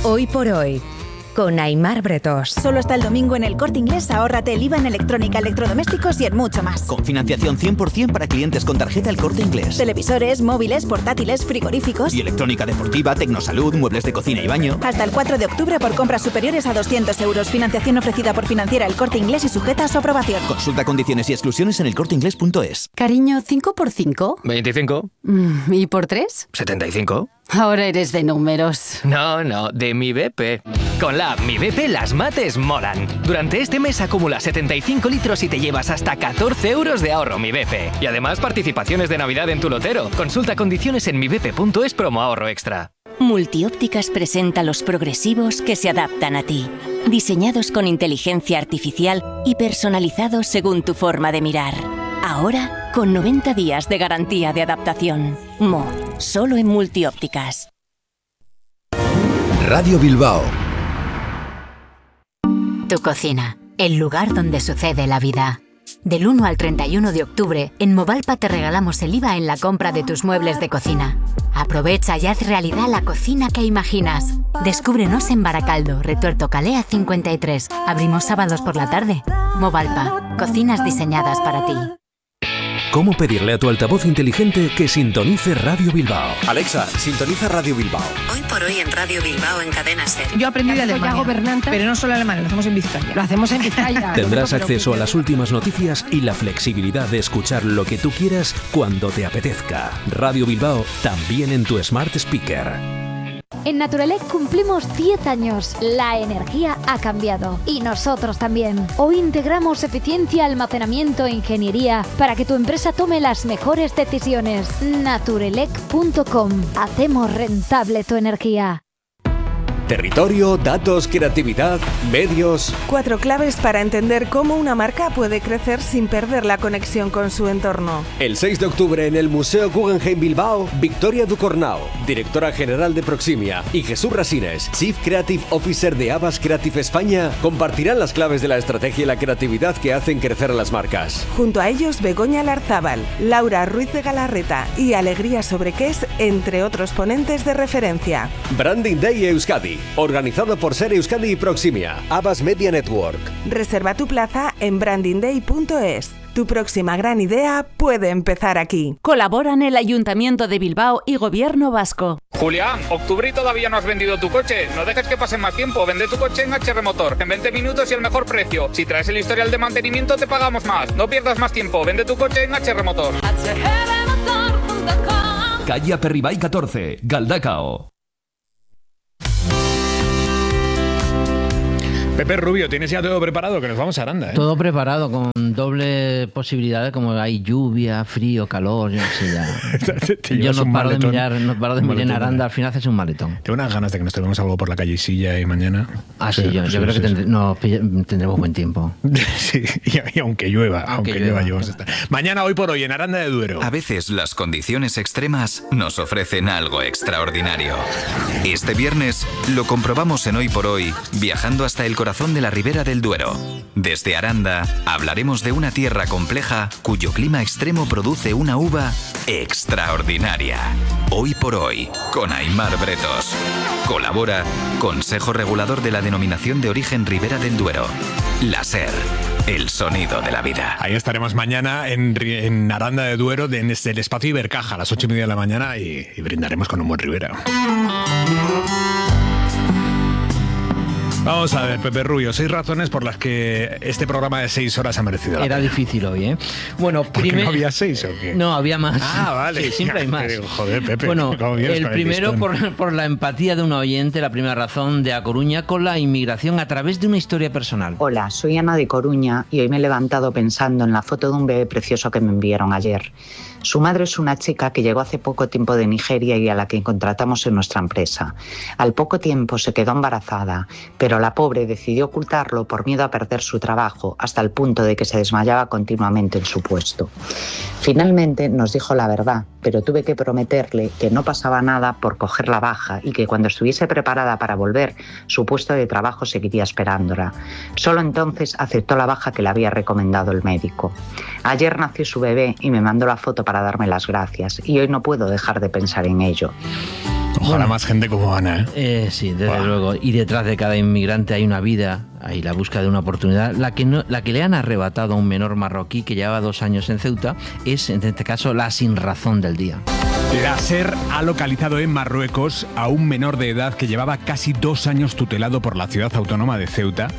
Hoy por hoy, con Aimar Bretos. Solo hasta el domingo en El Corte Inglés ahórrate el IVA en electrónica, electrodomésticos y en mucho más. Con financiación 100% para clientes con tarjeta El Corte Inglés. Televisores, móviles, portátiles, frigoríficos. Y electrónica deportiva, tecnosalud, muebles de cocina y baño. Hasta el 4 de octubre por compras superiores a 200 euros. Financiación ofrecida por Financiera El Corte Inglés y sujeta a su aprobación. Consulta condiciones y exclusiones en elcorteinglés.es. Cariño, ¿5 por 5? 25. ¿Y por 3? 75. Ahora eres de números. No, de Mi BP. Con la app Mi BP las mates molan. Durante este mes acumula 75 litros y te llevas hasta 14 euros de ahorro Mi BP. Y además participaciones de Navidad en tu lotero. Consulta condiciones en mibp.es promo ahorro extra. Multiópticas presenta los progresivos que se adaptan a ti. Diseñados con inteligencia artificial y personalizados según tu forma de mirar. Ahora, con 90 días de garantía de adaptación. Solo en Multiópticas. Radio Bilbao. Tu cocina, el lugar donde sucede la vida. Del 1 al 31 de octubre, en Movalpa te regalamos el IVA en la compra de tus muebles de cocina. Aprovecha y haz realidad la cocina que imaginas. Descúbrenos en Baracaldo, Retuerto Calea 53. Abrimos sábados por la tarde. Movalpa, cocinas diseñadas para ti. ¿Cómo pedirle a tu altavoz inteligente que sintonice Radio Bilbao? Alexa, sintoniza Radio Bilbao. Hoy por hoy en Radio Bilbao en Cadena SER. Yo aprendí de Alemania, pero no solo alemán, lo hacemos en Vizcaya. Lo hacemos en Vizcaya. Tendrás acceso a las últimas noticias y la flexibilidad de escuchar lo que tú quieras cuando te apetezca. Radio Bilbao, también en tu Smart Speaker. En Naturelec cumplimos 10 años. La energía ha cambiado. Y nosotros también. Hoy integramos eficiencia, almacenamiento e ingeniería para que tu empresa tome las mejores decisiones. Naturelec.com. Hacemos rentable tu energía. Territorio, datos, creatividad, medios. 4 claves para entender cómo una marca puede crecer sin perder la conexión con su entorno. El 6 de octubre en el Museo Guggenheim Bilbao, Victoria Ducornau, directora general de Proximia, y Jesús Rasines, Chief Creative Officer de Abbas Creative España, compartirán las claves de la estrategia y la creatividad que hacen crecer a las marcas. Junto a ellos, Begoña Larzábal, Laura Ruiz de Galarreta y Alegría Sobrequés, entre otros ponentes de referencia. Branding Day Euskadi, organizado por Ser Euskadi y Proximia, Abbas Media Network. Reserva tu plaza en brandingday.es. Tu próxima gran idea puede empezar aquí. Colaboran el Ayuntamiento de Bilbao y Gobierno Vasco. Julián, octubre y todavía no has vendido tu coche. No dejes que pase más tiempo. Vende tu coche en HR Motor. En 20 minutos y el mejor precio. Si traes el historial de mantenimiento te pagamos más. No pierdas más tiempo. Vende tu coche en HR Motor. Calle Aperribay 14, Galdacao. Pepe Rubio, ¿tienes ya todo preparado? Que nos vamos a Aranda, ¿eh? Todo preparado, con doble posibilidad, como hay lluvia, frío, calor, yo no sé ya. Yo no paro de mirar en Aranda, al final haces un maletón. Tengo unas ganas de que nos tomemos algo por la calle Silla y mañana. Ah, sí, yo creo que tendremos buen tiempo. Sí, y aunque llueva, llevamos a estar. Mañana, hoy por hoy, en Aranda de Duero. A veces las condiciones extremas nos ofrecen algo extraordinario. Este viernes lo comprobamos en Hoy por Hoy, viajando hasta el corazón de la Ribera del Duero. Desde Aranda hablaremos de una tierra compleja cuyo clima extremo produce una uva extraordinaria. Hoy por Hoy, con Aimar Bretos. Colabora Consejo Regulador de la Denominación de Origen Ribera del Duero. La SER, el sonido de la vida. Ahí estaremos mañana en Aranda de Duero, desde el espacio Ibercaja, a las 8:30 de la mañana, y brindaremos con un buen Ribera. Vamos a ver, Pepe Rubio, 6 razones por las que este programa de 6 horas ha merecido la pena. Era difícil hoy, ¿eh? Bueno, ¿Porque no había 6 o qué? No, había más. Ah, vale. Sí, siempre hay más. Joder, Pepe. Bueno, el primero por la empatía de un oyente, la primera razón, de A Coruña con la inmigración a través de una historia personal. Hola, soy Ana de Coruña y hoy me he levantado pensando en la foto de un bebé precioso que me enviaron ayer. Su madre es una chica que llegó hace poco tiempo de Nigeria y a la que contratamos en nuestra empresa. Al poco tiempo se quedó embarazada, pero la pobre decidió ocultarlo por miedo a perder su trabajo, hasta el punto de que se desmayaba continuamente en su puesto. Finalmente nos dijo la verdad, pero tuve que prometerle que no pasaba nada por coger la baja y que cuando estuviese preparada para volver, su puesto de trabajo seguiría esperándola. Solo entonces aceptó la baja que le había recomendado el médico. Ayer nació su bebé y me mandó la foto para darme las gracias, y hoy no puedo dejar de pensar en ello. Ojalá más gente como Ana. Sí, desde luego. Y detrás de cada inmigrante hay una vida, hay la búsqueda de una oportunidad. La que le han arrebatado a un menor marroquí que llevaba 2 años en Ceuta es, en este caso, la sinrazón del día. La SER ha localizado en Marruecos a un menor de edad que llevaba casi 2 años tutelado por la ciudad autónoma de Ceuta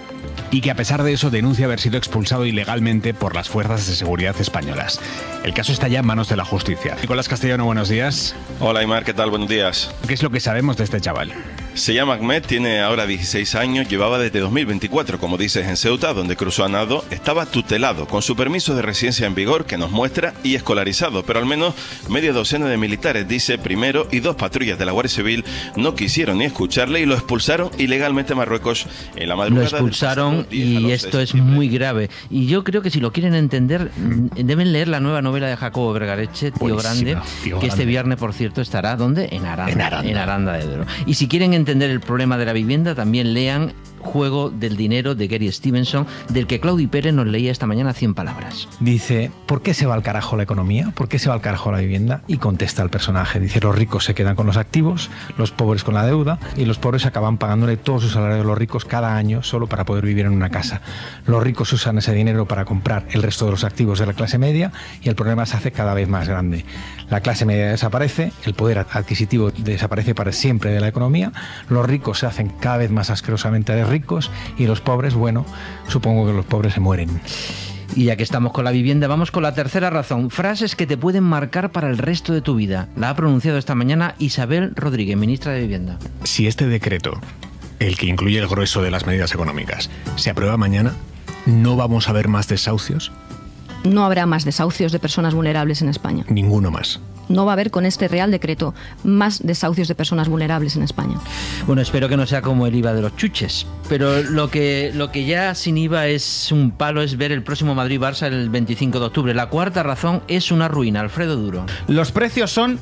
y que a pesar de eso denuncia haber sido expulsado ilegalmente por las fuerzas de seguridad españolas. El caso está ya en manos de la justicia. Nicolás Castellano, buenos días. Hola Aymar, ¿qué tal? Buenos días. ¿Qué es lo que sabemos de este chaval? Se llama Ahmed, tiene ahora 16 años, llevaba desde 2024, como dices, en Ceuta, donde cruzó a nado, estaba tutelado, con su permiso de residencia en vigor, que nos muestra, y escolarizado, pero al menos media docena de militares, dice, primero, y 2 patrullas de la Guardia Civil no quisieron ni escucharle y lo expulsaron ilegalmente a Marruecos en la madrugada. Lo expulsaron y esto es muy grave. Y yo creo que si lo quieren entender, deben leer la nueva novela de Jacobo Vergareche, Tío Grande, que este viernes, por cierto, estará, ¿dónde? En Aranda. En Aranda de Duero. Y si quieren entender el problema de la vivienda, también lean Juego del dinero de Gary Stevenson, del que Claudi Pérez nos leía esta mañana 100 palabras. Dice, ¿por qué se va al carajo la economía? ¿Por qué se va al carajo la vivienda? Y contesta el personaje, dice, los ricos se quedan con los activos, los pobres con la deuda, y los pobres acaban pagándole todo su salario a los ricos cada año solo para poder vivir en una casa. Los ricos usan ese dinero para comprar el resto de los activos de la clase media y el problema se hace cada vez más grande. La clase media desaparece, el poder adquisitivo desaparece para siempre de la economía, los ricos se hacen cada vez más asquerosamente ricos y los pobres, bueno, supongo que los pobres se mueren. Y ya que estamos con la vivienda, vamos con la tercera razón. Frases que te pueden marcar para el resto de tu vida. La ha pronunciado esta mañana Isabel Rodríguez, ministra de Vivienda. Si este decreto, el que incluye el grueso de las medidas económicas, se aprueba mañana, ¿no vamos a ver más desahucios? No habrá más desahucios de personas vulnerables en España. Ninguno más. No va a haber con este Real Decreto más desahucios de personas vulnerables en España. Bueno, espero que no sea como el IVA de los chuches, pero lo que ya sin IVA es un palo es ver el próximo Madrid-Barça el 25 de octubre. La cuarta razón es una ruina. Alfredo Duro. Los precios son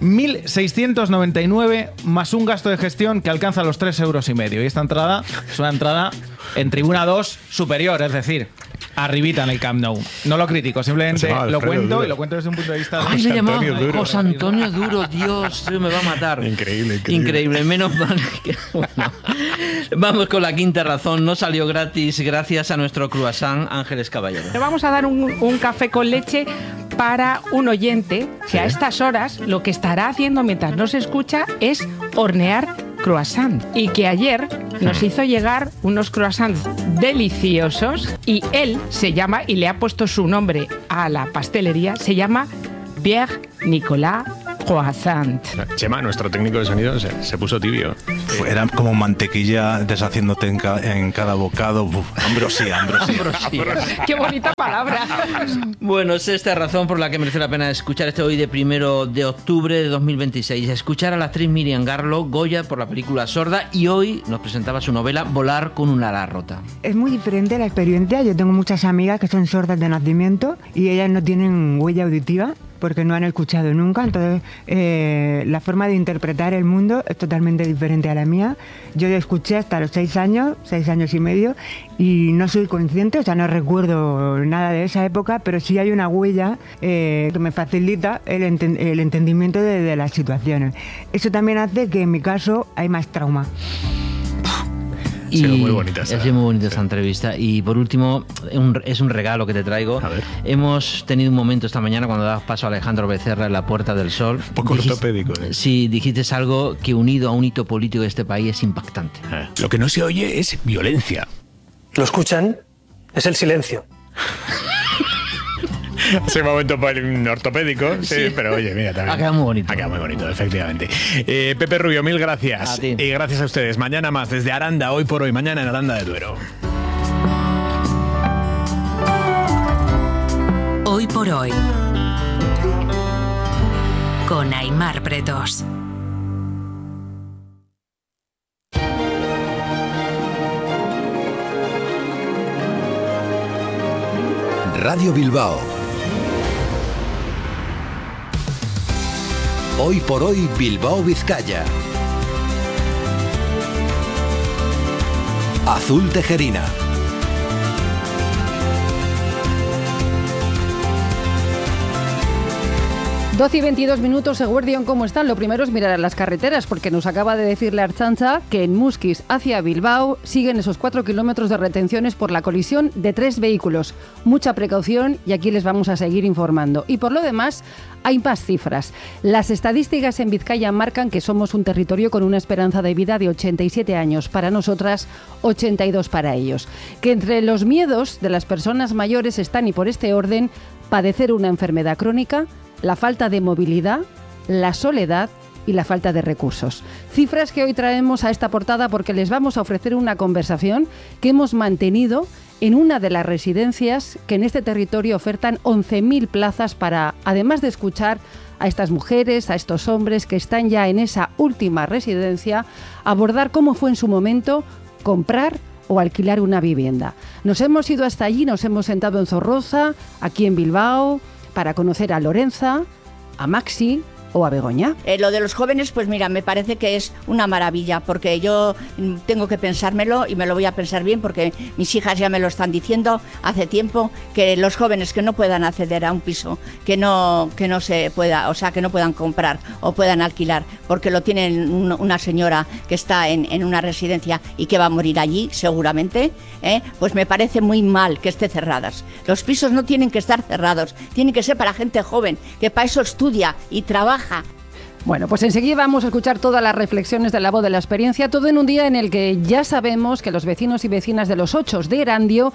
1.699 más un gasto de gestión que alcanza los 3,5 euros. Y esta entrada es una entrada en tribuna 2 superior, es decir, arribita en el Camp Nou. No lo critico, simplemente lo cuento Duro. Y lo cuento desde un punto de vista de José Antonio Duro. José Antonio Duro, Dios, me va a matar. Increíble, menos mal que... Bueno. Vamos con la quinta razón. No salió gratis gracias a nuestro croissant Ángeles Caballero. Le vamos a dar un café con leche para un oyente que a estas horas lo que estará haciendo mientras nos escucha es hornear croissant, y que ayer nos hizo llegar unos croissants deliciosos, y él se llama, y le ha puesto su nombre a la pastelería, se llama Pierre Nicolas Croissant. Chema, nuestro técnico de sonido, se puso tibio. Era como mantequilla deshaciéndote en cada bocado. Uf, ambrosía. Qué bonita palabra. Bueno, es esta razón por la que merece la pena escuchar este hoy de 1 de octubre de 2026. Escuchar a la actriz Miriam Garlo, Goya por la película Sorda, y hoy nos presentaba su novela Volar con un ala rota. Es muy diferente la experiencia. Yo tengo muchas amigas que son sordas de nacimiento y ellas no tienen huella auditiva porque no han escuchado nunca, entonces la forma de interpretar el mundo es totalmente diferente a la mía. Yo escuché hasta los 6 años y medio, y no soy consciente, o sea, no recuerdo nada de esa época, pero sí hay una huella que me facilita el entendimiento de las situaciones. Eso también hace que en mi caso hay más trauma. Ha sido muy bonita esta entrevista. Y por último, es un regalo que te traigo. A ver. Hemos tenido un momento esta mañana cuando dabas paso a Alejandro Becerra en la Puerta del Sol. Un poco ortopédico. Sí, dijiste algo que unido a un hito político de este país es impactante. Lo que no se oye es violencia. ¿Lo escuchan? Es el silencio. Ese momento ortopédico, sí, pero oye, mira, también. Ha quedado muy bonito. Ha quedado muy bonito, efectivamente. Pepe Rubio, mil gracias. A ti. Y gracias a ustedes. Mañana más desde Aranda, hoy por hoy, mañana en Aranda de Duero. Hoy por hoy. Con Aymar Bretos. Radio Bilbao. Hoy por hoy, Bilbao, Vizcaya. Azul Tejerina. 12:22, Eguerdión, ¿cómo están? Lo primero es mirar a las carreteras, porque nos acaba de decir la Ertzaintza que en Muskiz hacia Bilbao siguen esos 4 kilómetros de retenciones por la colisión de 3 vehículos. Mucha precaución y aquí les vamos a seguir informando. Y por lo demás, hay más cifras. Las estadísticas en Vizcaya marcan que somos un territorio con una esperanza de vida de 87 años para nosotras, 82 para ellos. Que entre los miedos de las personas mayores están, y por este orden, padecer una enfermedad crónica, la falta de movilidad, la soledad y la falta de recursos. Cifras que hoy traemos a esta portada porque les vamos a ofrecer una conversación que hemos mantenido en una de las residencias que en este territorio ofertan 11.000 plazas para, además de escuchar a estas mujeres, a estos hombres que están ya en esa última residencia, abordar cómo fue en su momento comprar o alquilar una vivienda. Nos hemos ido hasta allí, nos hemos sentado en Zorroza, aquí en Bilbao, para conocer a Lorenza, a Maxi o a Begoña. Lo de los jóvenes, pues mira, me parece que es una maravilla, porque yo tengo que pensármelo y me lo voy a pensar bien, porque mis hijas ya me lo están diciendo hace tiempo, que los jóvenes que no puedan acceder a un piso, que no se pueda, o sea, que no puedan comprar o puedan alquilar, porque lo tienen una señora que está en una residencia y que va a morir allí, seguramente, pues me parece muy mal que esté cerradas. Los pisos no tienen que estar cerrados, tienen que ser para gente joven, que para eso estudia y trabaja. Bueno, pues enseguida vamos a escuchar todas las reflexiones de la voz de la experiencia, todo en un día en el que ya sabemos que los vecinos y vecinas de los 8 de Erandio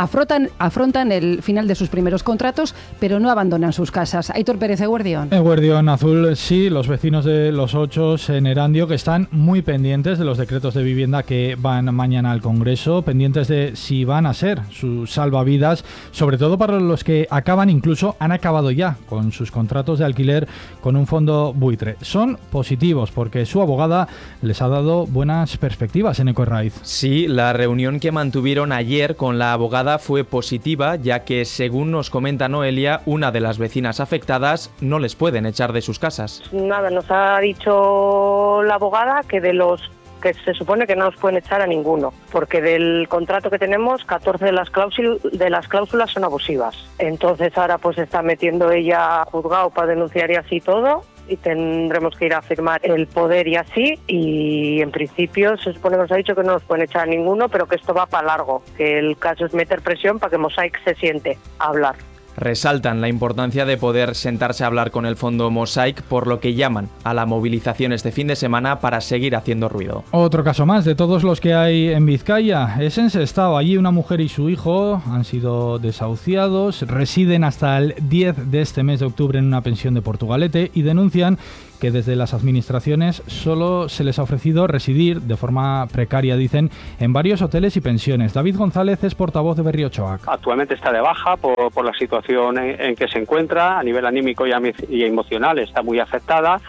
afrontan el final de sus primeros contratos, pero no abandonan sus casas. Aitor Pérez, Eguerdión. Eguerdión Azul, sí, los vecinos de los 8 en Erandio que están muy pendientes de los decretos de vivienda que van mañana al Congreso, pendientes de si van a ser sus salvavidas, sobre todo para los que incluso han acabado ya con sus contratos de alquiler con un fondo buitre. Son positivos porque su abogada les ha dado buenas perspectivas en Ecoerraiz. Sí, la reunión que mantuvieron ayer con la abogada fue positiva, ya que, según nos comenta Noelia, una de las vecinas afectadas, no les pueden echar de sus casas. Nada, nos ha dicho la abogada que de los que se supone que no nos pueden echar a ninguno, porque del contrato que tenemos, 14 de las cláusulas son abusivas. Entonces ahora pues está metiendo ella a juzgado para denunciar y así todo, y tendremos que ir a firmar el poder y así, y en principio se supone que nos ha dicho que no nos pueden echar a ninguno, pero que esto va para largo, que el caso es meter presión para que Mosaic se siente a hablar. Resaltan la importancia de poder sentarse a hablar con el fondo Mosaic, por lo que llaman a la movilización este fin de semana para seguir haciendo ruido. Otro caso más de todos los que hay en Vizcaya. Es en Sestao. Allí una mujer y su hijo han sido desahuciados, residen hasta el 10 de este mes de octubre en una pensión de Portugalete y denuncian que desde las administraciones solo se les ha ofrecido residir de forma precaria, dicen, en varios hoteles y pensiones. David González es portavoz de Berriochoac. Actualmente está de baja por la situación en que se encuentra, a nivel anímico y emocional está muy afectada,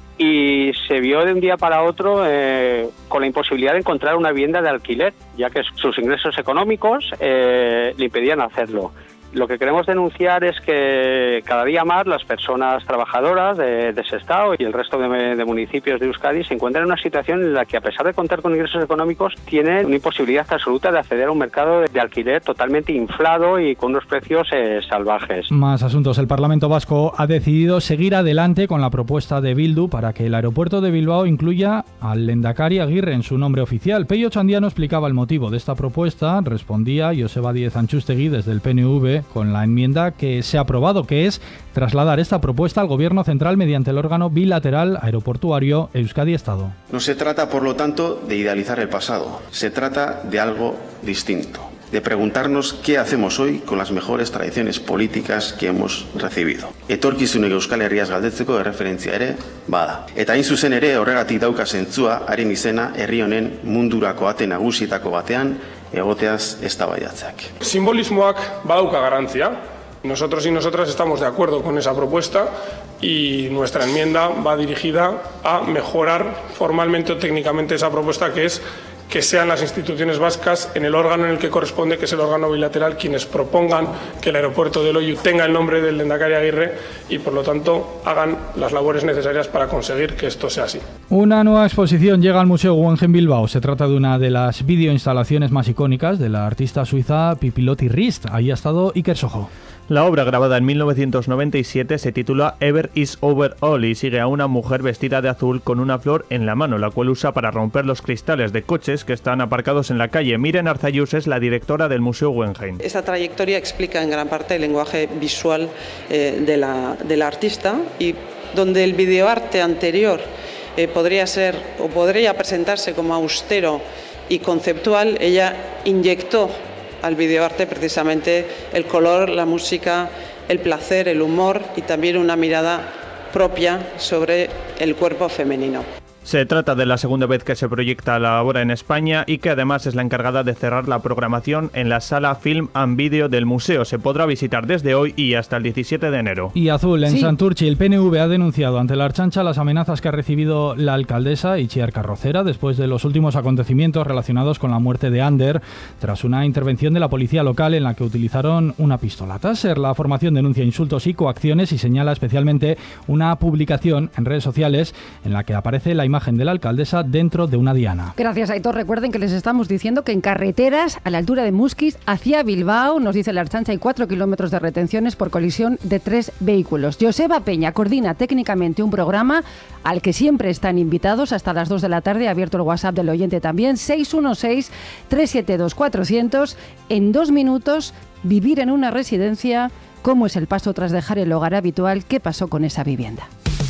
y se vio de un día para otro con la imposibilidad de encontrar una vivienda de alquiler, ya que sus ingresos económicos le impedían hacerlo. Lo que queremos denunciar es que cada día más las personas trabajadoras de Sestao y el resto de municipios de Euskadi se encuentran en una situación en la que, a pesar de contar con ingresos económicos, tienen una imposibilidad absoluta de acceder a un mercado de alquiler totalmente inflado y con unos precios salvajes. Más asuntos. El Parlamento Vasco ha decidido seguir adelante con la propuesta de Bildu para que el aeropuerto de Bilbao incluya al Lehendakari Aguirre en su nombre oficial. Pello Chandiano explicaba el motivo de esta propuesta. Respondía Joseba Díez Antxustegi desde el PNV con la enmienda que se ha aprobado, que es trasladar esta propuesta al Gobierno Central mediante el órgano bilateral aeroportuario Euskadi-Estado. No se trata, por lo tanto, de idealizar el pasado. Se trata de algo distinto, de preguntarnos qué hacemos hoy con las mejores tradiciones políticas que hemos recibido. Etorkizunek Euskal Herriaz galdetzeko erreferentzia ere bada. Eta hain zuzen ere horregatik dauka zentzua haren izena herri honen mundurako ate nagusietako batean egoteaz eztabaidatzeak. Simbolismoak badauka garrantzia. Nosotros y nosotras estamos de acuerdo con esa propuesta y nuestra enmienda va dirigida a mejorar formalmente o técnicamente esa propuesta, que es que sean las instituciones vascas, en el órgano en el que corresponde, que es el órgano bilateral, quienes propongan que el aeropuerto de Loiu tenga el nombre del Lehendakari Aguirre y, por lo tanto, hagan las labores necesarias para conseguir que esto sea así. Una nueva exposición llega al Museo Guggenheim Bilbao. Se trata de una de las videoinstalaciones más icónicas de la artista suiza Pipilotti Rist. Ahí ha estado Iker Sojo. La obra, grabada en 1997, se titula Ever is Over All y sigue a una mujer vestida de azul con una flor en la mano, la cual usa para romper los cristales de coches que están aparcados en la calle. Miren Arzayus es la directora del Museo Guggenheim. Esta trayectoria explica en gran parte el lenguaje visual de la artista, y donde el videoarte anterior podría presentarse como austero y conceptual, ella inyectó al videoarte precisamente el color, la música, el placer, el humor y también una mirada propia sobre el cuerpo femenino. Se trata de la segunda vez que se proyecta la obra en España y que además es la encargada de cerrar la programación en la sala Film and Video del museo. Se podrá visitar desde hoy y hasta el 17 de enero. Y Azul, en Santurchi, el PNV ha denunciado ante la Ertzaintza las amenazas que ha recibido la alcaldesa Itziar Carrocera después de los últimos acontecimientos relacionados con la muerte de Ander, tras una intervención de la policía local en la que utilizaron una pistola. Taser, la formación, denuncia insultos y coacciones y señala especialmente una publicación en redes sociales en la que aparece la imagen de la alcaldesa dentro de una diana. Gracias, Aitor. Recuerden que les estamos diciendo que en carreteras a la altura de Muskiz hacia Bilbao, nos dice la Ertzaintza, hay 4 kilómetros de retenciones por colisión de 3 vehículos. Joseba Peña coordina técnicamente un programa al que siempre están invitados hasta las 2 de la tarde. Ha abierto el WhatsApp del oyente también, 616-372-400. En 2 minutos, vivir en una residencia, cómo es el paso tras dejar el hogar habitual, qué pasó con esa vivienda.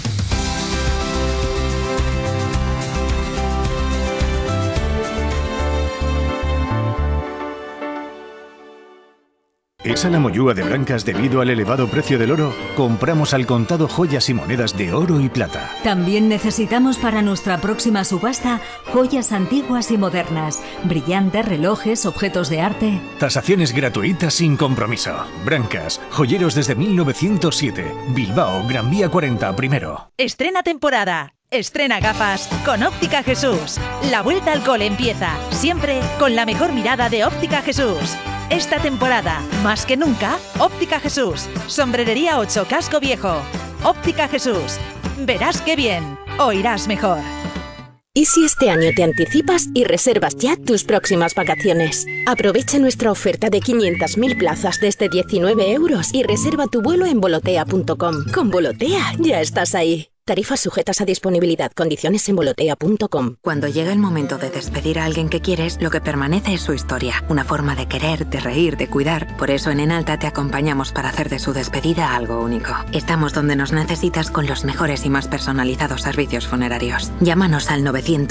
¿Es a la mollúa de Brancas debido al elevado precio del oro? Compramos al contado joyas y monedas de oro y plata. También necesitamos para nuestra próxima subasta joyas antiguas y modernas, brillantes, relojes, objetos de arte. Tasaciones gratuitas sin compromiso. Brancas, joyeros desde 1907. Bilbao, Gran Vía 40, primero. Estrena temporada. Estrena gafas con Óptica Jesús. La vuelta al cole empieza, siempre con la mejor mirada de Óptica Jesús. Esta temporada, más que nunca, Óptica Jesús. Sombrerería 8, Casco Viejo. Óptica Jesús. Verás qué bien, oirás mejor. ¿Y si este año te anticipas y reservas ya tus próximas vacaciones? Aprovecha nuestra oferta de 500.000 plazas desde 19 € y reserva tu vuelo en volotea.com. Con Volotea ya estás ahí. Tarifas sujetas a disponibilidad. Condiciones en volotea.com. Cuando llega el momento de despedir a alguien que quieres, lo que permanece es su historia. Una forma de querer, de reír, de cuidar. Por eso en Enalta te acompañamos para hacer de su despedida algo único. Estamos donde nos necesitas con los mejores y más personalizados servicios funerarios. Llámanos al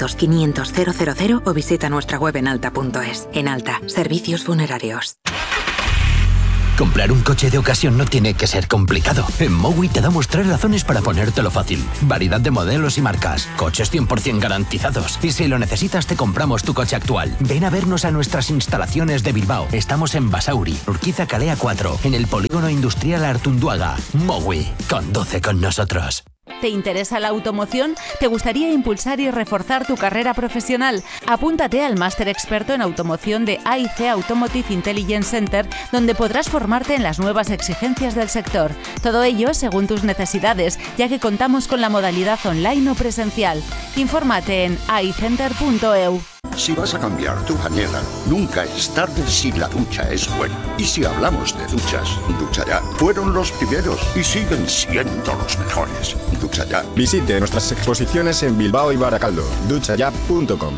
900-500-000 o visita nuestra web enalta.es. Enalta, servicios funerarios. Comprar un coche de ocasión no tiene que ser complicado. En Mowi te damos 3 razones para ponértelo fácil. Variedad de modelos y marcas, coches 100% garantizados. Y si lo necesitas, te compramos tu coche actual. Ven a vernos a nuestras instalaciones de Bilbao. Estamos en Basauri, Urquiza Calea 4, en el Polígono Industrial Artunduaga. Mowi, conduce con nosotros. ¿Te interesa la automoción? ¿Te gustaría impulsar y reforzar tu carrera profesional? Apúntate al máster experto en automoción de AIC Automotive Intelligence Center, donde podrás formarte en las nuevas exigencias del sector. Todo ello según tus necesidades, ya que contamos con la modalidad online o presencial. Infórmate en aicenter.eu. Si vas a cambiar tu bañera, nunca es tarde si la ducha es buena. Y si hablamos de duchas, Ducha Ya fueron los primeros y siguen siendo los mejores. Ducha Ya. Visite nuestras exposiciones en Bilbao y Baracaldo. duchaya.com.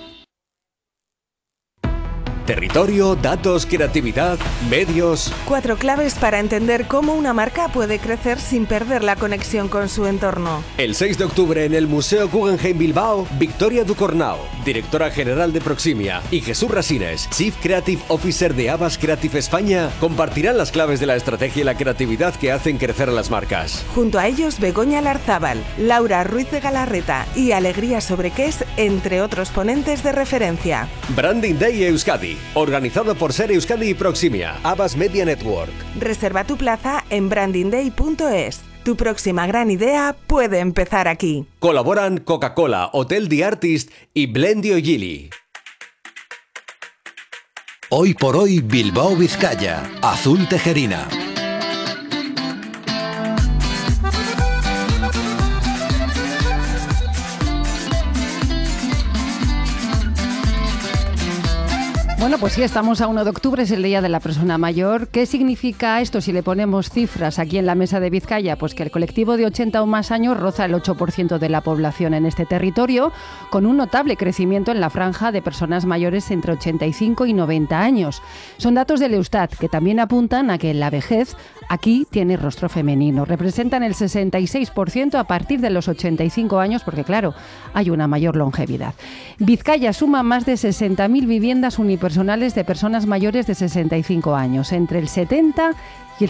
Territorio, datos, creatividad, medios. 4 claves para entender cómo una marca puede crecer sin perder la conexión con su entorno. El 6 de octubre en el Museo Guggenheim Bilbao, Victoria Ducornau, directora general de Proximia, y Jesús Rasines, Chief Creative Officer de Abbas Creative España, compartirán las claves de la estrategia y la creatividad que hacen crecer a las marcas. Junto a ellos, Begoña Larzábal, Laura Ruiz de Galarreta y Alegría Sobrequés, entre otros ponentes de referencia. Branding Day Euskadi, organizado por Ser Euskadi y Proximia, Abbas Media Network. Reserva tu plaza en brandingday.es. Tu próxima gran idea puede empezar aquí. Colaboran Coca-Cola, Hotel The Artist y Blendio Gili. Hoy por hoy Bilbao Vizcaya, Azul Tejerina. Bueno, pues sí, estamos a 1 de octubre, es el Día de la Persona Mayor. ¿Qué significa esto si le ponemos cifras aquí en la mesa de Vizcaya? Pues que el colectivo de 80 o más años roza el 8% de la población en este territorio, con un notable crecimiento en la franja de personas mayores entre 85 y 90 años. Son datos del Eustat, que también apuntan a que la vejez aquí tiene rostro femenino. Representan el 66% a partir de los 85 años, porque claro, hay una mayor longevidad. Vizcaya suma más de 60.000 viviendas unipersonales de personas mayores de 65 años. Entre el 70 y el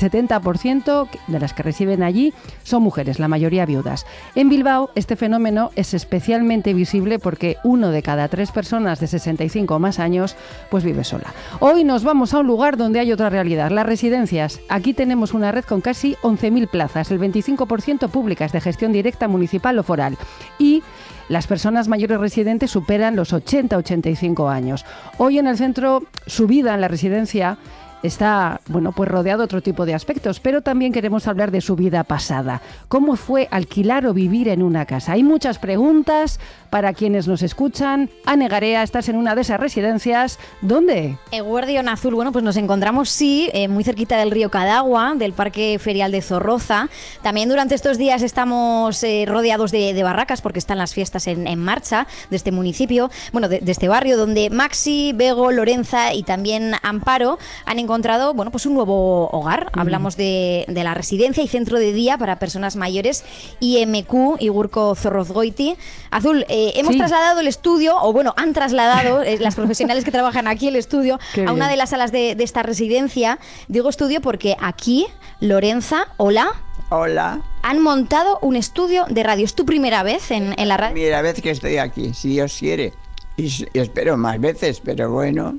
70% de las que residen allí son mujeres, la mayoría viudas. En Bilbao este fenómeno es especialmente visible porque 1 de cada 3 personas de 65 o más años pues vive sola. Hoy nos vamos a un lugar donde hay otra realidad, las residencias. Aquí tenemos una red con casi 11.000 plazas, el 25% públicas de gestión directa municipal o foral. Y las personas mayores residentes superan los 80-85 años. Hoy en el centro, su vida en la residencia está, bueno, pues rodeado de otro tipo de aspectos, pero también queremos hablar de su vida pasada. ¿Cómo fue alquilar o vivir en una casa? Hay muchas preguntas para quienes nos escuchan. Ane Garea, estás en una de esas residencias. ¿Dónde? Eguerdión Azul. Bueno, pues nos encontramos, sí, muy cerquita del río Cadagua, del Parque Ferial de Zorroza. También durante estos días estamos rodeados de barracas porque están las fiestas en marcha de este municipio, bueno, de este barrio, donde Maxi, Bego, Lorenza y también Amparo han encontrado, bueno, pues un nuevo hogar. Hablamos de la residencia y centro de día para personas mayores IMQ, Igurco Zorrozgoiti. Azul, hemos trasladado el estudio, o bueno, han trasladado las profesionales que trabajan aquí el estudio a una de las salas de esta residencia. Digo estudio porque aquí, Lorenza, hola. Hola. Han montado un estudio de radio. ¿Es tu primera vez en la radio? Primera vez que estoy aquí, si Dios quiere. Y espero más veces, pero bueno.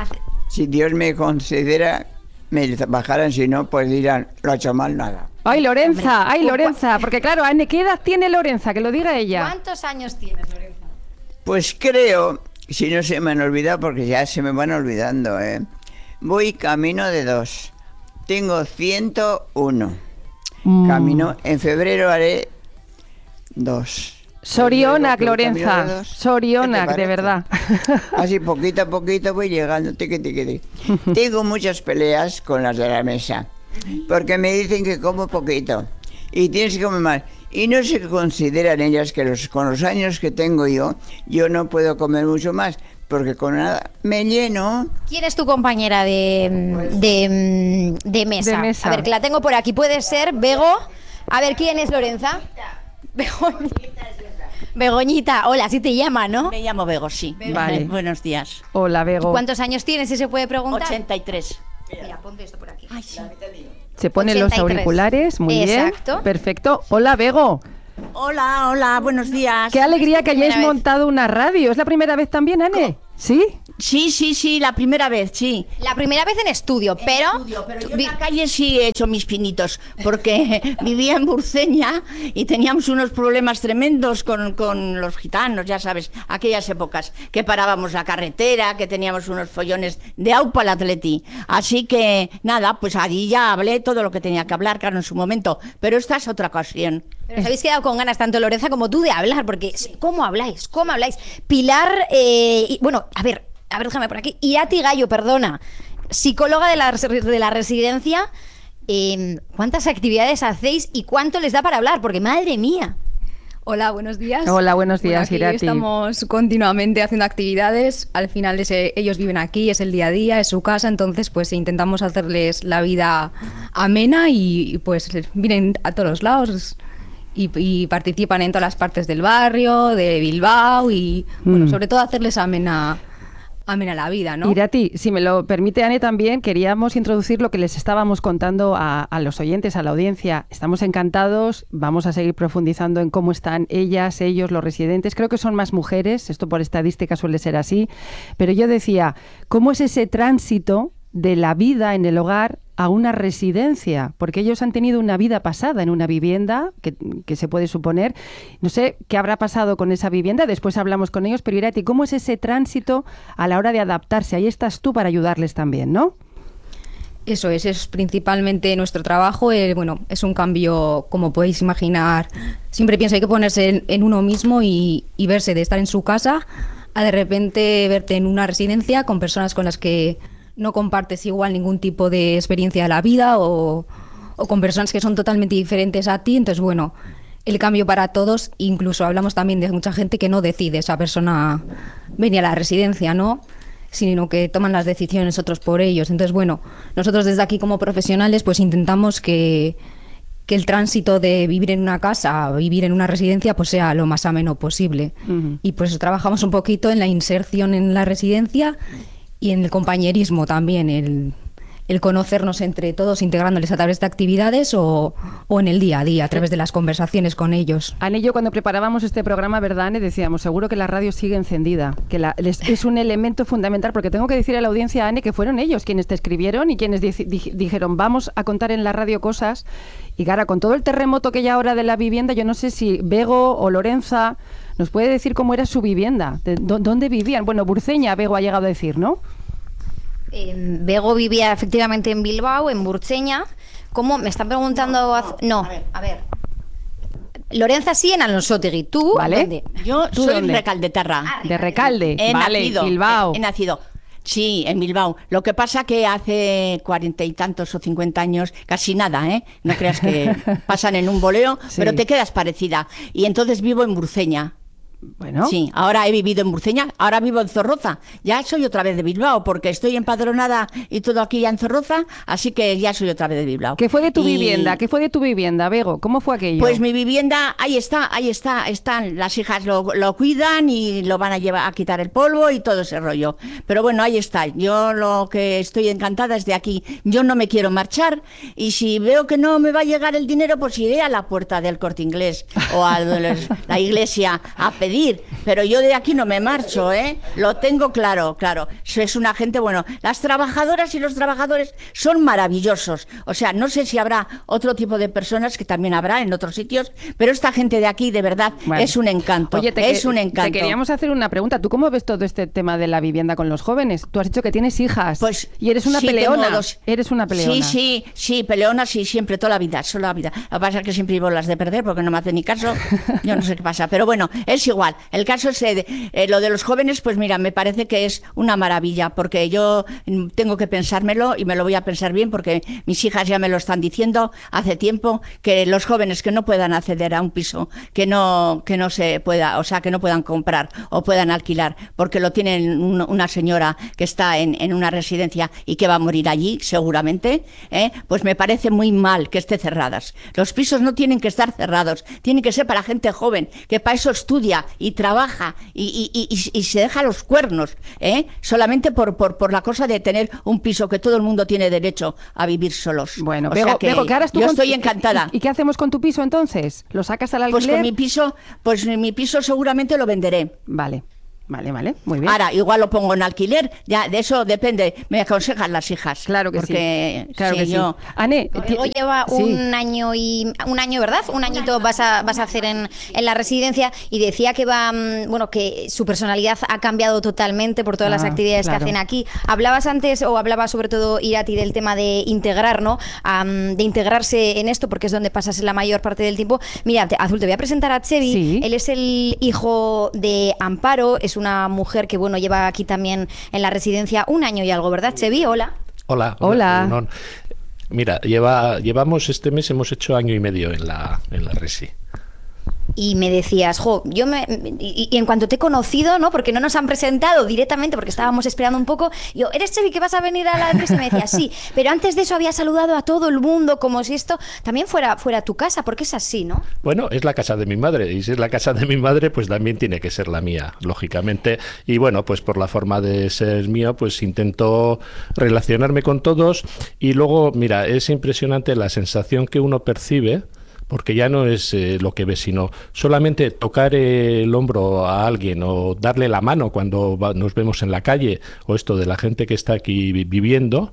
Si Dios me considera, me bajarán, si no, pues dirán, lo ha hecho mal, nada. ¡Ay, Lorenza! ¡Ay, Lorenza! Porque claro, Ane, ¿qué edad tiene Lorenza? Que lo diga ella. ¿Cuántos años tienes, Lorenza? Pues creo, si no se me han olvidado, porque ya se me van olvidando, voy camino de 2. Tengo 101. Camino, en febrero haré 2. Sorionac, Lorenza. Sorionac, de verdad. Así poquito a poquito voy llegando. Tiqui, tiqui, tiqui. Tengo muchas peleas con las de la mesa, porque me dicen que como poquito y tienes que comer más. Y no se consideran ellas que con los años que tengo yo no puedo comer mucho más, porque con nada me lleno. ¿Quién es tu compañera de mesa? De mesa. A ver, que la tengo por aquí. Puede ser Bego. A ver, ¿quién es Lorenza? Begoñita, hola, así te llama, ¿no? Me llamo Bego, sí. Vale. Buenos días. Hola, Bego. ¿Cuántos años tienes, si se puede preguntar? 83. Mira, ponte esto por aquí. Ay, sí. Se ponen 83. los auriculares, muy Exacto. bien. Perfecto. Hola, Bego. Hola, hola, buenos días. Qué alegría que hayáis montado una radio. ¿Es la primera vez también, Ane? ¿Sí? Sí, la primera vez, sí. La primera vez en estudio, pero Yo en la calle sí he hecho mis pinitos, porque vivía en Burceña y teníamos unos problemas tremendos con los gitanos, ya sabes, aquellas épocas, que parábamos la carretera, que teníamos unos follones de aupa al atleti. Así que, nada, pues allí ya hablé todo lo que tenía que hablar, claro, en su momento, pero esta es otra ocasión. Pero os habéis quedado con ganas, tanto Lorenza como tú, de hablar, porque ¿cómo habláis? ¿Cómo habláis? Pilar, bueno, a ver, déjame por aquí. Irati Gallo, perdona, psicóloga de la residencia. ¿Cuántas actividades hacéis y cuánto les da para hablar? Porque madre mía. Hola, buenos días. Hola, buenos días, Irati. Estamos continuamente haciendo actividades. Al final ellos viven aquí, es el día a día, es su casa, entonces pues intentamos hacerles la vida amena y pues vienen a todos los lados. Y participan en todas las partes del barrio, de Bilbao y, bueno, sobre todo hacerles amena la vida, ¿no? Irati, si me lo permite, Ane, también queríamos introducir lo que les estábamos contando a los oyentes, a la audiencia. Estamos encantados, vamos a seguir profundizando en cómo están ellas, ellos, los residentes. Creo que son más mujeres, esto por estadística suele ser así, pero yo decía, ¿cómo es ese tránsito de la vida en el hogar a una residencia? Porque ellos han tenido una vida pasada en una vivienda, que se puede suponer. No sé qué habrá pasado con esa vivienda, después hablamos con ellos, pero Irati, ¿cómo es ese tránsito a la hora de adaptarse? Ahí estás tú para ayudarles también, ¿no? Eso es principalmente nuestro trabajo. Bueno, es un cambio, como podéis imaginar. Siempre pienso, hay que ponerse en uno mismo y verse de estar en su casa a de repente verte en una residencia con personas con las que no compartes igual ningún tipo de experiencia de la vida o con personas que son totalmente diferentes a ti. Entonces, bueno, el cambio para todos, incluso hablamos también de mucha gente que no decide esa persona venir a la residencia, ¿no? Sino que toman las decisiones otros por ellos. Entonces, bueno, nosotros desde aquí como profesionales pues intentamos que el tránsito de vivir en una casa a vivir en una residencia pues sea lo más ameno posible. Y pues trabajamos un poquito en la inserción en la residencia y en el compañerismo también, el conocernos entre todos integrándoles a través de actividades o en el día a día, a través de las conversaciones con ellos. Ane y yo cuando preparábamos este programa, ¿verdad, Ane? Decíamos, seguro que la radio sigue encendida, que es un elemento fundamental, porque tengo que decir a la audiencia, Ane, que fueron ellos quienes te escribieron y quienes dijeron, vamos a contar en la radio cosas. Y cara, con todo el terremoto que hay ahora de la vivienda, yo no sé si Bego o Lorenza nos puede decir cómo era su vivienda, dónde vivían. Bueno, Burceña, Bego ha llegado a decir, ¿no? Bego vivía efectivamente en Bilbao, en Burceña. ¿Cómo? Me están preguntando... No, a ver. Lorenza sí, en Alonsotegi. ¿Tú? ¿Vale? ¿Dónde? Yo soy dónde? recaldetarra. De Recalde. Bilbao. He nacido. Sí, en Bilbao. Lo que pasa que hace 40 y tantos o 50 años, casi nada, ¿eh? No creas que pasan en un voleo, Sí. pero te quedas parecida. Y entonces vivo en Burceña. Bueno. Sí, ahora he vivido en Burceña, ahora vivo en Zorroza. Ya soy otra vez de Bilbao, porque estoy empadronada y todo aquí ya en Zorroza, así que ya soy otra vez de Bilbao. ¿Qué fue de tu vivienda? ¿Qué fue de tu vivienda, Bego? ¿Cómo fue aquello? Pues mi vivienda, ahí está, están. Las hijas lo cuidan y lo van a llevar a quitar el polvo y todo ese rollo. Pero bueno, ahí está. Yo lo que estoy encantada es de aquí. Yo no me quiero marchar y si veo que no me va a llegar el dinero, pues iré a la puerta del Corte Inglés o a la iglesia a pedir. Pero yo de aquí no me marcho, ¿eh? Lo tengo claro. Es una gente, bueno, las trabajadoras y los trabajadores son maravillosos. O sea, no sé si habrá otro tipo de personas que también habrá en otros sitios, pero esta gente de aquí, de verdad, Bueno. es un encanto. Oye, es un encanto. Te queríamos hacer una pregunta. ¿Tú cómo ves todo este tema de la vivienda con los jóvenes? Tú has dicho que tienes hijas. Pues y eres una sí, peleona. tengo dos. Eres una peleona. Sí, peleona, sí, siempre, toda la vida. Lo que pasa es que siempre vivo las de perder porque no me hace ni caso. Yo no sé qué pasa, pero bueno, es igual. El caso es lo de los jóvenes, pues mira, me parece que es una maravilla, porque yo tengo que pensármelo y me lo voy a pensar bien, porque mis hijas ya me lo están diciendo hace tiempo, que los jóvenes que no puedan acceder a un piso, que no se pueda, o sea, que no puedan comprar o puedan alquilar, porque lo tienen una señora que está en una residencia y que va a morir allí, seguramente, pues me parece muy mal que esté cerradas. Los pisos no tienen que estar cerrados, tienen que ser para gente joven, que para eso estudia y trabaja y se deja los cuernos, solamente por la cosa de tener un piso, que todo el mundo tiene derecho a vivir solos. Bueno, o sea que Bego, ¿qué harás tú yo con estoy encantada. ¿Y qué hacemos con tu piso entonces? ¿Lo sacas al alquiler? Pues mi piso seguramente lo venderé. Vale, muy bien. Ahora, igual lo pongo en alquiler, ya de eso depende, me aconsejan las hijas. Claro que porque, sí. Claro que sí. Ane, Luego lleva un año, ¿verdad? Un añito vas a hacer en la residencia, y decía que que su personalidad ha cambiado totalmente por todas las actividades que hacen aquí. Hablabas antes, o hablaba sobre todo Irati, del tema de integrar, ¿no? De integrarse en esto, porque es donde pasas la mayor parte del tiempo. Mira, Azul, te voy a presentar a Chevi. Sí. Él es el hijo de Amparo, es una mujer que, lleva aquí también en la residencia un año y algo, ¿verdad, Chevi? Hola. Hola. Mira, llevamos este mes, hemos hecho año y medio en la resi. Y me decías, y en cuanto te he conocido, ¿no? Porque no nos han presentado directamente, porque estábamos esperando un poco. Yo, ¿eres Chevi, que vas a venir a la empresa? Y me decías, sí. Pero antes de eso había saludado a todo el mundo, como si esto también fuera tu casa, porque es así, ¿no? Bueno, es la casa de mi madre, y si es la casa de mi madre, pues también tiene que ser la mía, lógicamente. Y bueno, pues por la forma de ser mío, pues intento relacionarme con todos. Y luego, mira, es impresionante la sensación que uno percibe, porque ya no es lo que ves, sino solamente tocar el hombro a alguien o darle la mano cuando nos vemos en la calle, o esto de la gente que está aquí viviendo,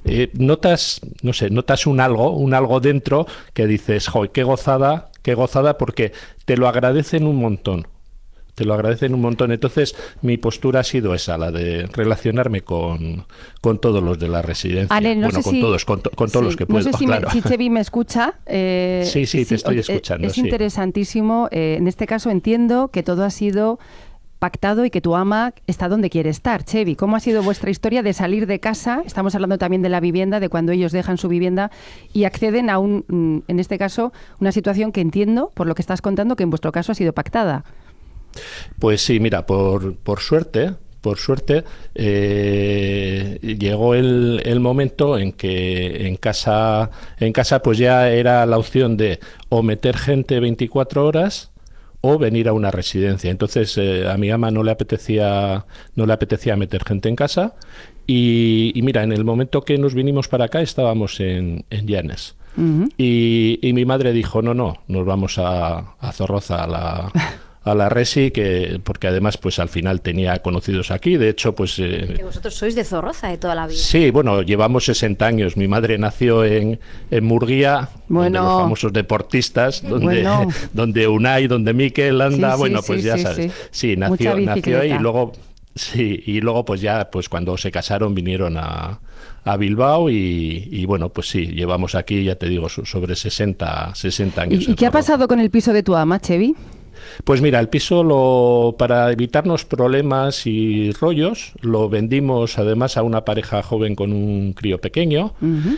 notas un algo dentro que dices, ¡joder, qué gozada, porque te lo agradecen un montón! Entonces mi postura ha sido esa, la de relacionarme con todos los de la residencia. Ale, con todos los que puedo, no sé claro. si Chevi me escucha. Sí, te estoy escuchando. Es interesantísimo. En este caso entiendo que todo ha sido pactado y que tu ama está donde quiere estar. Chevy, ¿cómo ha sido vuestra historia de salir de casa? Estamos hablando también de la vivienda, de cuando ellos dejan su vivienda y acceden a en este caso, una situación que entiendo, por lo que estás contando, que en vuestro caso ha sido pactada. Pues sí, mira, por suerte, llegó el momento en que en casa pues ya era la opción de o meter gente 24 horas o venir a una residencia. Entonces a mi ama no le apetecía meter gente en casa y mira, en el momento que nos vinimos para acá estábamos en Llanes. Uh-huh. Y mi madre dijo, no, nos vamos a Zorroza, a la Resi, porque además pues al final tenía conocidos aquí, de hecho pues... Que vosotros sois de Zorroza de toda la vida. Sí, bueno, llevamos 60 años, mi madre nació en Murguía, donde los famosos deportistas, donde Unai, donde Mikel anda, ya sabes. Sí, nació ahí y luego... Sí, y luego pues ya pues cuando se casaron vinieron a Bilbao y bueno, pues sí, llevamos aquí, ya te digo, sobre 60 años. ¿Y qué ha pasado con el piso de tu ama, Chevy? Pues mira, el piso para evitarnos problemas y rollos, lo vendimos además a una pareja joven con un crío pequeño. Uh-huh.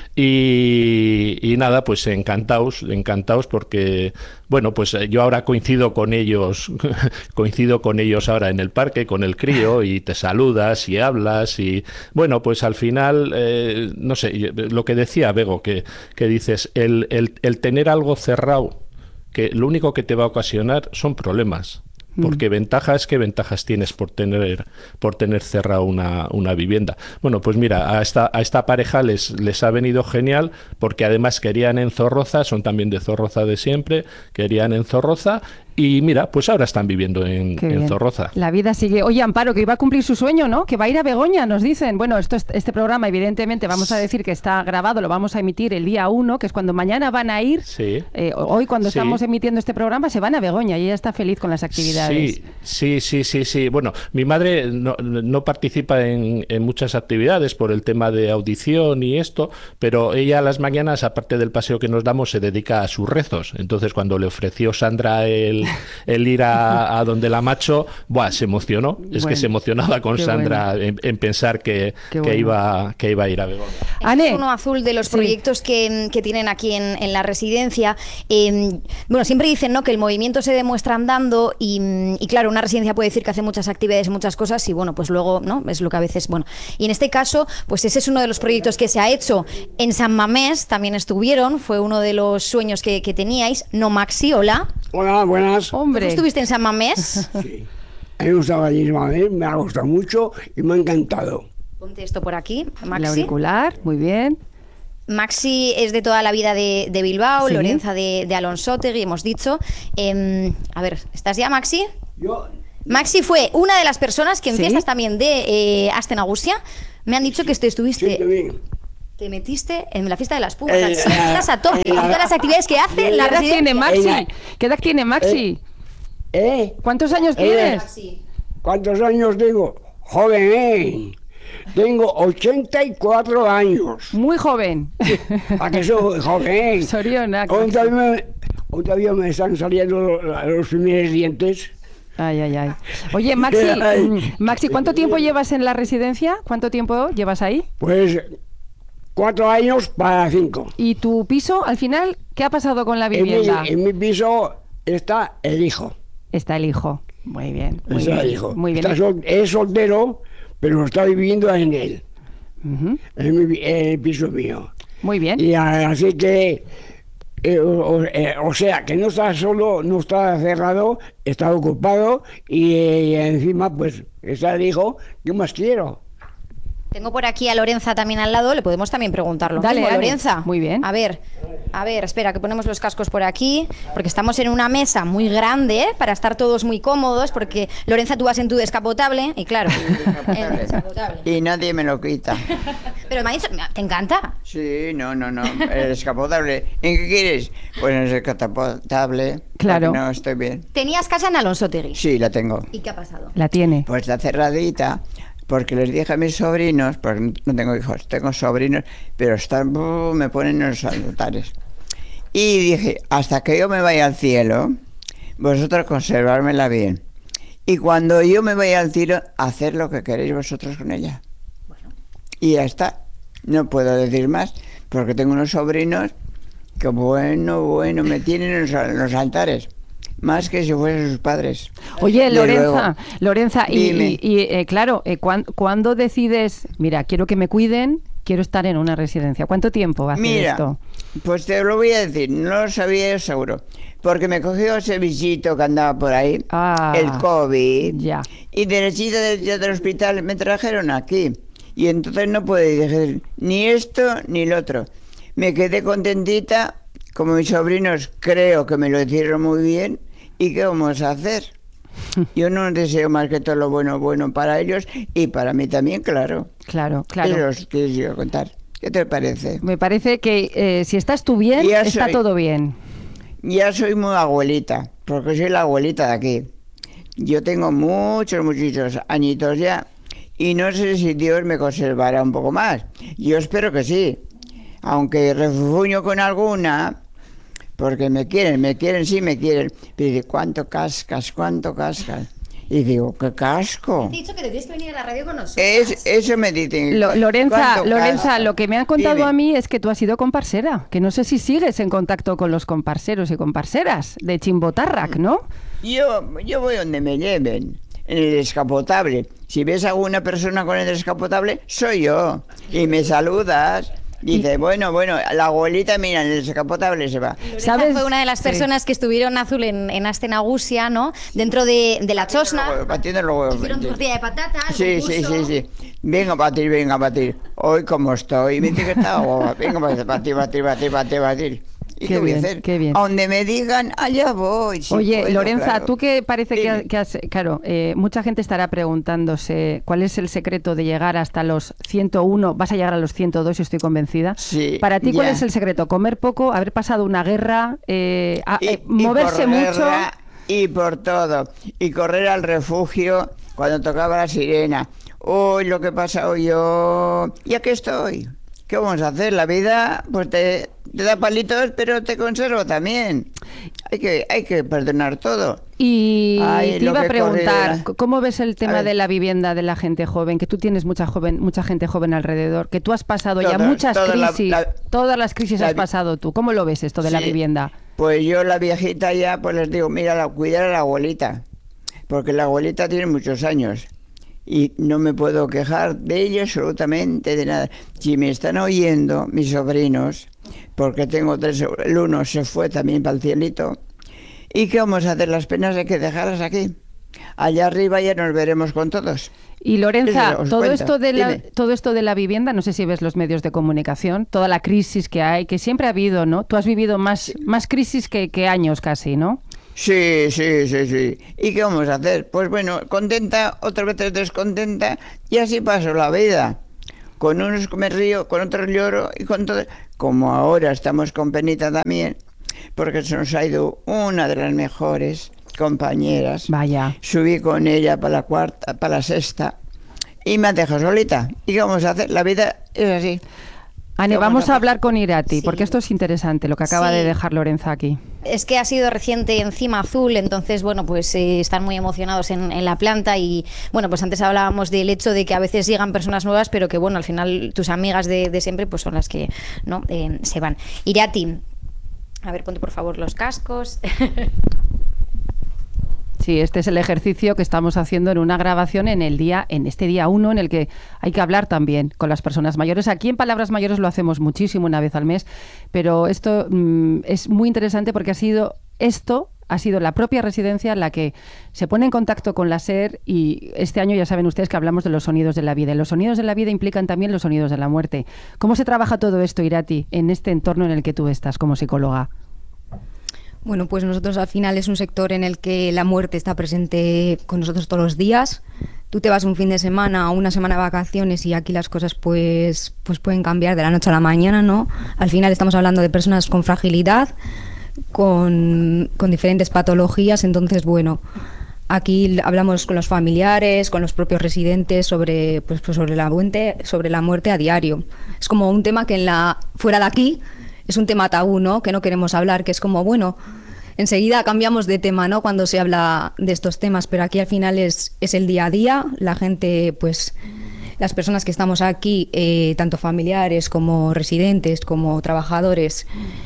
y nada, pues encantados porque, bueno, pues yo ahora coincido con ellos ahora en el parque con el crío y te saludas y hablas y, bueno, pues al final, no sé, lo que decía Bego, que dices, el tener algo cerrado, que lo único que te va a ocasionar son problemas, porque ventajas tienes por tener cerrada una vivienda. Bueno, pues mira, a esta pareja les ha venido genial, porque además querían en Zorroza, son también de Zorroza de siempre, querían en Zorroza. Y mira, pues ahora están viviendo en Zorroza. La vida sigue. Oye, Amparo, que iba a cumplir su sueño, ¿no? Que va a ir a Begoña, nos dicen. Bueno, este programa, evidentemente, vamos a decir que está grabado, lo vamos a emitir el día 1, que es cuando mañana van a ir. Sí. Hoy, cuando estamos emitiendo este programa, se van a Begoña y ella está feliz con las actividades. Sí. Bueno, mi madre no participa en muchas actividades por el tema de audición y esto, pero ella a las mañanas, aparte del paseo que nos damos, se dedica a sus rezos. Entonces, cuando le ofreció Sandra el ir a donde la macho, se emocionó. Es que se emocionaba con Sandra en pensar que iba a ir a Begoña. Es uno azul de los proyectos que tienen aquí en la residencia. Bueno, siempre dicen, ¿no?, que el movimiento se demuestra andando y claro, una residencia puede decir que hace muchas actividades, muchas cosas y bueno, pues luego, ¿no?, es lo que a veces, bueno. Y en este caso, pues ese es uno de los proyectos que se ha hecho. En San Mamés también estuvieron, fue uno de los sueños que teníais. No, Maxi, hola. Hola, buenas. Hombre. ¿Tú estuviste en San Mamés? Sí. A mí me gustaba allí en San Mamés, me ha gustado mucho y me ha encantado. Ponte esto por aquí, Maxi. El auricular, muy bien. Maxi es de toda la vida de Bilbao, sí. Lorenza de Alonsotegui, hemos dicho. A ver, ¿estás ya, Maxi? Maxi fue una de las personas que en fiestas también de Astenagusia me han dicho que estuviste... Sí, te metiste en la fiesta de las pumas, estás a tope, todas las actividades que hace la residencia. ¿Qué edad tiene Maxi? ¿Cuántos años tienes? ¿Cuántos años tengo? Joven, tengo 84 años. Muy joven. ¿A qué soy joven? Soriona. Todavía me están saliendo los primeros dientes. Ay. Oye, Maxi, ¿cuánto tiempo llevas en la residencia? ¿Cuánto tiempo llevas ahí? Pues 4 años para 5. ¿Y tu piso, al final, qué ha pasado con la vivienda? En mi piso está el hijo. Está el hijo. Muy bien. El hijo. Muy bien. Es soltero, pero está viviendo en él. Uh-huh. En el piso mío. Muy bien. Y así que, o sea, que no está solo, no está cerrado, está ocupado y encima, pues, está el hijo. ¿Qué más quiero? Tengo por aquí a Lorenza también al lado, le podemos también preguntarlo. Dale, Lorenza. Muy bien. A ver, espera, que ponemos los cascos por aquí, porque estamos en una mesa muy grande, para estar todos muy cómodos, porque Lorenza, tú vas en tu descapotable, y claro, en descapotable. Y nadie me lo quita. Pero me ha dicho, ¿te encanta? Sí, no, el descapotable. ¿En qué quieres? Pues en el descapotable. Claro. No, estoy bien. ¿Tenías casa en Alonsotegui? Sí, la tengo. ¿Y qué ha pasado? La tiene. Pues está cerradita. Porque les dije a mis sobrinos, porque no tengo hijos, tengo sobrinos, pero me ponen en los altares. Y dije, hasta que yo me vaya al cielo, vosotros conservármela bien. Y cuando yo me vaya al tiro, hacer lo que queréis vosotros con ella. Y ya está. No puedo decir más, porque tengo unos sobrinos que bueno, me tienen en los altares. Más que si fuesen sus padres. Oye, Lorenza, claro, ¿cuándo decides, mira, quiero que me cuiden, quiero estar en una residencia? ¿Cuánto tiempo va a hacer esto? Pues te lo voy a decir, no lo sabía yo seguro, porque me cogió ese bichito que andaba por ahí, el COVID, y derechito del hospital me trajeron aquí, y entonces no pude decir ni esto ni lo otro. Me quedé contentita, como mis sobrinos creo que me lo hicieron muy bien, ¿y qué vamos a hacer? Yo no deseo más que todo lo bueno para ellos y para mí también, claro. Claro. Eso os quiero contar. ¿Qué te parece? Me parece que si estás tú bien, está todo bien. Ya soy muy abuelita, porque soy la abuelita de aquí. Yo tengo muchos añitos ya y no sé si Dios me conservará un poco más. Yo espero que sí, aunque refuño con alguna... Porque me quieren, sí me quieren. Pero dice, ¿cuánto cascas? Y digo, ¿qué casco? Te he dicho que debías venir a la radio con nosotros. Eso me dicen. Lorenza, lo que me han contado a mí es que tú has sido comparsera, que no sé si sigues en contacto con los comparseros y comparseras de Chimbotarrac, ¿no? Yo voy donde me lleven, en el descapotable. Si ves a alguna persona con el descapotable, soy yo. Y me saludas. Dice, bueno, la abuelita, mira, en el descapotable se va. ¿Sabes? Fue una de las personas que estuvieron Azul en Astenagusia, ¿no? Dentro de la chosna. Batiendo los huevos. Hicieron tortilla de patata. Sí. Venga a batir. Hoy como estoy. Me dice que estaba guapa. Venga a batir. ¿Y qué voy a hacer? Qué bien. A donde me digan, allá voy. Oye, puedo, Lorenza, claro. tú que parece que has... Claro, mucha gente estará preguntándose cuál es el secreto de llegar hasta los 101, vas a llegar a los 102, estoy convencida. Sí, Para ti, ¿cuál es el secreto? ¿Comer poco, haber pasado una guerra, moverse mucho? Y por todo. Y correr al refugio cuando tocaba la sirena. Uy, lo que pasa hoy yo... Y aquí estoy. ¿Qué vamos a hacer? La vida pues te da palitos, pero te conserva también. Hay que perdonar todo. Y te iba a preguntar, ¿cómo ves el tema de la vivienda de la gente joven? Que tú tienes mucha gente joven alrededor, que tú has pasado ya muchas crisis, todas las crisis has pasado tú. ¿Cómo lo ves esto de la vivienda? Pues yo, la viejita ya, pues les digo, mira, cuidar a la abuelita, porque la abuelita tiene muchos años. Y no me puedo quejar de ella absolutamente de nada. Si me están oyendo mis sobrinos, porque tengo 3, el uno se fue también para el cielito, ¿y qué vamos a hacer? Las penas hay que dejarlas aquí. Allá arriba ya nos veremos con todos. Y Lorenza, todo esto de la vivienda, no sé si ves los medios de comunicación, toda la crisis que hay, que siempre ha habido, ¿no? Tú has vivido más crisis que años casi, ¿no? Sí. ¿Y qué vamos a hacer? Pues bueno, contenta, otras veces descontenta, y así paso la vida. Con unos me río, con otros lloro, y con todo. Como ahora estamos con penita también, porque se nos ha ido una de las mejores compañeras. Vaya. Subí con ella para la sexta, y me han dejado solita. ¿Y qué vamos a hacer? La vida es así. Ane, vamos a hablar con Irati, porque esto es interesante, lo que acaba de dejar Lorenza aquí. Es que ha sido reciente encima Azul, entonces, bueno, pues están muy emocionados en la planta y, bueno, pues antes hablábamos del hecho de que a veces llegan personas nuevas, pero que, bueno, al final tus amigas de siempre pues son las que, ¿no? Se van. Irati, a ver, ponte por favor los cascos. Sí, este es el ejercicio que estamos haciendo en una grabación en este día 1, en el que hay que hablar también con las personas mayores. Aquí en Palabras Mayores lo hacemos muchísimo, una vez al mes, pero esto es muy interesante porque ha sido la propia residencia la que se pone en contacto con la SER, y este año ya saben ustedes que hablamos de los sonidos de la vida. Y los sonidos de la vida implican también los sonidos de la muerte. ¿Cómo se trabaja todo esto, Irati, en este entorno en el que tú estás como psicóloga? Bueno, pues nosotros al final es un sector en el que la muerte está presente con nosotros todos los días. Tú te vas un fin de semana o una semana de vacaciones y aquí las cosas pues pueden cambiar de la noche a la mañana, ¿no? Al final estamos hablando de personas con fragilidad, con diferentes patologías, entonces bueno, aquí hablamos con los familiares, con los propios residentes sobre la muerte a diario. Es como un tema que fuera de aquí es un tema tabú, ¿no? Que no queremos hablar, que es como, bueno, enseguida cambiamos de tema, ¿no? Cuando se habla de estos temas, pero aquí al final es el día a día. La gente, pues, las personas que estamos aquí, tanto familiares como residentes, como trabajadores,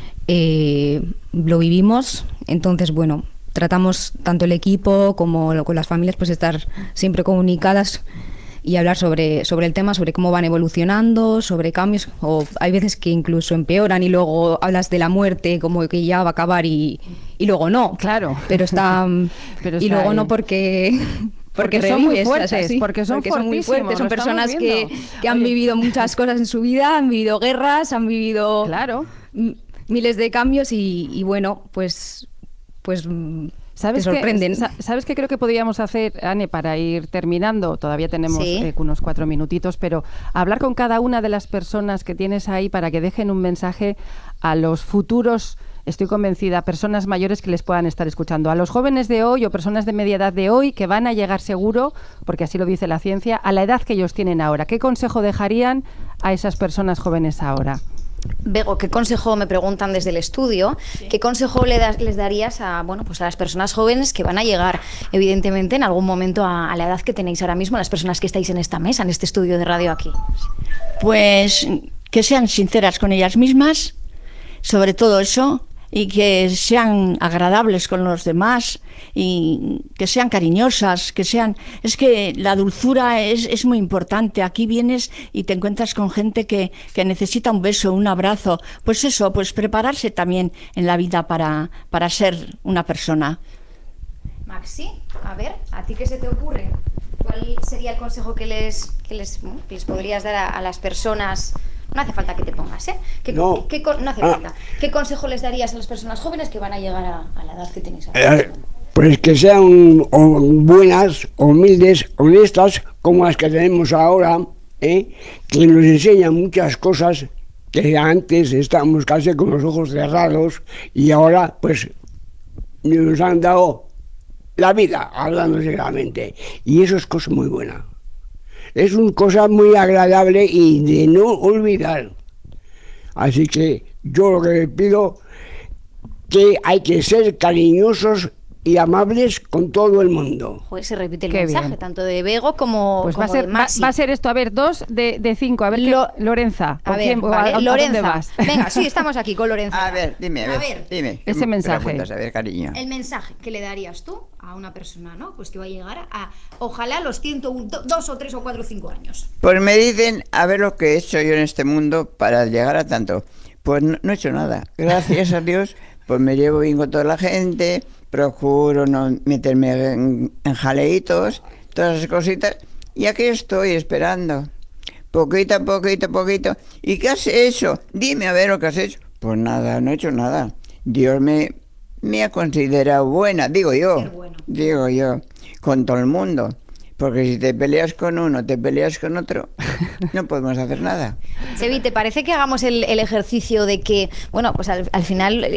lo vivimos. Entonces, bueno, tratamos tanto el equipo como con las familias, pues estar siempre comunicadas y hablar sobre el tema, sobre cómo van evolucionando, sobre cambios, o hay veces que incluso empeoran y luego hablas de la muerte como que ya va a acabar y luego no. Claro. Pero está... Pero y está luego ahí. no porque son muy revives, fuertes, es así, porque son muy fortísimos, fuertes, son lo estamos personas que viendo. han Oye. vivido muchas cosas en su vida, han vivido guerras, han vivido miles de cambios y bueno, pues ¿Sabes te sorprenden. ¿Sabes qué creo que podríamos hacer, Ane, para ir terminando? Todavía tenemos Sí. unos 4 minutitos, pero hablar con cada una de las personas que tienes ahí para que dejen un mensaje a los futuros, estoy convencida, personas mayores que les puedan estar escuchando, a los jóvenes de hoy o personas de media edad de hoy que van a llegar seguro, porque así lo dice la ciencia, a la edad que ellos tienen ahora. ¿Qué consejo dejarían a esas personas jóvenes ahora? Bego, ¿qué consejo, me preguntan desde el estudio, qué consejo les darías a, bueno, pues a las personas jóvenes que van a llegar, evidentemente, en algún momento a la edad que tenéis ahora mismo, las personas que estáis en esta mesa, en este estudio de radio aquí? Pues que sean sinceras con ellas mismas, sobre todo eso, y que sean agradables con los demás y que sean cariñosas, que sean... Es que la dulzura es muy importante. Aquí vienes y te encuentras con gente que necesita un beso, un abrazo. Pues eso, pues prepararse también en la vida para ser una persona. Maxi, a ver, ¿a ti qué se te ocurre? ¿Cuál sería el consejo que les podrías dar a las personas? No hace falta que te pongas, ¿eh? No hace falta. ¿Qué consejo les darías a las personas jóvenes que van a llegar a la edad que tenéis ahora? Pues que sean buenas, humildes, honestas, como las que tenemos ahora, que nos enseñan muchas cosas que antes estábamos casi con los ojos cerrados y ahora pues nos han dado la vida, hablando seriamente, y eso es cosa muy buena. Es una cosa muy agradable y de no olvidar. Así que yo lo que les pido que hay que ser cariñosos y amables con todo el mundo. Joder, se repite el Qué mensaje, bien. tanto de Bego como, Pues como va a ser, de Maxi. va a ser esto, a ver, 2 de 5, a ver, Lorenza. A ¿o ver, quién- o vale, a dónde Lorenza. vas? Venga, sí, estamos aquí con Lorenza. A ver, dime. Ese ¿Qué mensaje. preguntas? A ver, cariño. El mensaje que le darías tú a una persona, ¿no? Pues que va a llegar a ojalá los 101, 2 o 3 o 4 o 5 años. Pues me dicen a ver lo que he hecho yo en este mundo para llegar a tanto. Pues no he hecho nada. Gracias a Dios, pues me llevo bien con toda la gente, procuro no meterme en jaleitos, todas esas cositas, y aquí estoy esperando. Poquito a poquito. ¿Y qué has hecho? Dime a ver lo que has hecho. Pues nada, no he hecho nada. Dios me ha considerado buena, digo yo, con todo el mundo. Porque si te peleas con uno, te peleas con otro, no podemos hacer nada. Sevi, ¿te parece que hagamos el ejercicio de que, bueno, pues al final